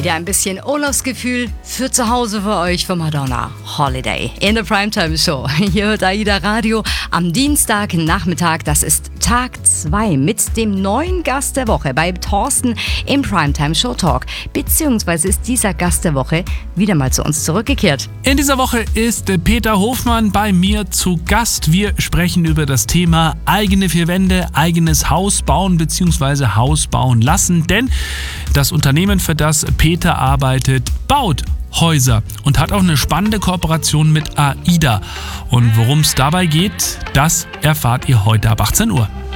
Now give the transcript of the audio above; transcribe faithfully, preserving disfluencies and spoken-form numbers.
Wieder ein bisschen Urlaubsgefühl für zu Hause für euch von Madonna. Holiday in der Primetime Show. Hier hört AIDA Radio am Dienstagnachmittag. Das ist Tag zwei mit dem neuen Gast der Woche bei Thorsten im Primetime Show Talk. Beziehungsweise ist dieser Gast der Woche wieder mal zu uns zurückgekehrt. In dieser Woche ist Peter Hofmann bei mir zu Gast. Wir sprechen über das Thema eigene vier Wände, eigenes Haus bauen bzw. Haus bauen lassen. Denn das Unternehmen, für das Peter arbeitet, baut Häuser und hat auch eine spannende Kooperation mit AIDA. Und worum es dabei geht, das erfahrt ihr heute ab achtzehn Uhr.